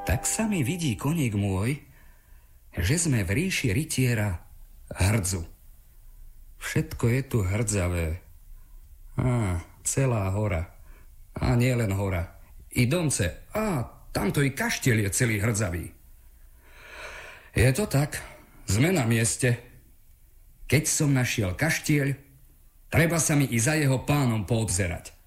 Tak sa mi vidí, koník môj, že sme v ríši rytiera Hrdzu. Všetko je tu hrdzavé. Celá hora. A nie len hora. I domce. Tamto i kaštiel je celý hrdzavý. Je to tak. Sme na mieste. Keď som našiel kaštieľ, treba sa mi i za jeho pánom poobzerať.